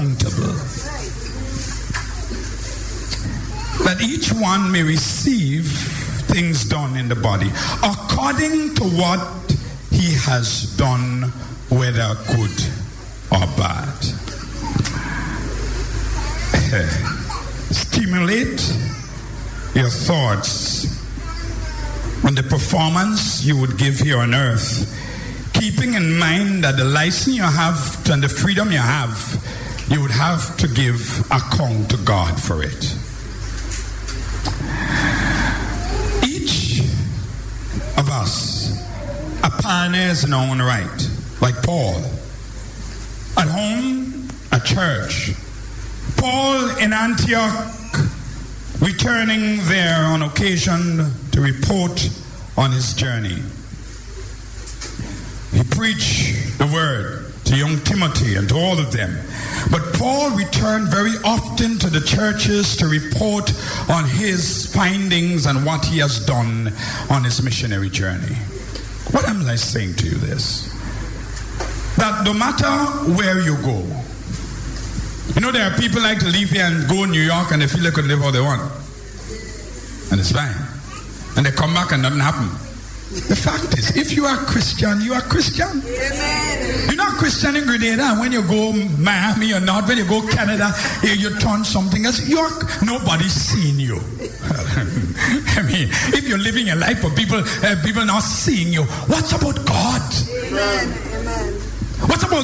accountable. That each one may receive things done in the body according to what he has done, whether good or bad. Stimulate your thoughts on the performance you would give here on earth, keeping in mind that the license you have and the freedom you have, you would have to give account to God for it. Each of us are pioneers in our own right, like Paul. At home, at church. Paul in Antioch, returning there on occasion to report on his journey. He preached the word to young Timothy and to all of them. But Paul returned very often to the churches to report on his findings and what he has done on his missionary journey. What am I saying to you this? That no matter where you go, you know, there are people like to leave here and go to New York and they feel they could live how they want. And it's fine. And they come back and nothing happened. The fact is, if you are Christian, you are Christian. Amen. You're not Christian in Grenada, and when you go Miami or not, when you go Canada, you turn something else. Nobody's seeing you. I mean, if you're living a life for people not seeing you, what's about God? Amen. Amen. What's about